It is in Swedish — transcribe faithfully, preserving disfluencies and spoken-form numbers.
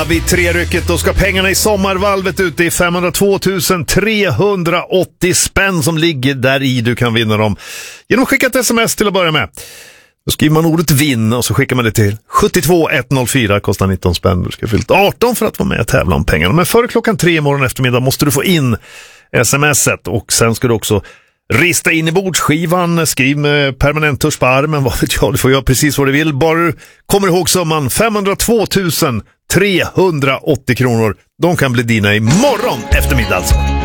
vinna vid trerycket. Då ska pengarna i sommarvalvet ute i femhundratvå tusen trehundraåttio spänn som ligger där i. Du kan vinna dem genom att skicka ett sms till att börja med. Då skriver man ordet vinn och så skickar man det till sjuttiotvå etthundrafyra, kostar nitton spänn. Du ska fyllt arton för att vara med och tävla om pengarna. Men före klockan tre i morgon eftermiddag måste du få in smset och sen ska du också rista in i bordsskivan, skriv med permanent tusch på armen, vad vet jag, du får göra precis vad du vill. Bara du kommer ihåg summan femhundratvå tusen trehundraåttio kronor. De kan bli dina i morgon eftermiddag alltså.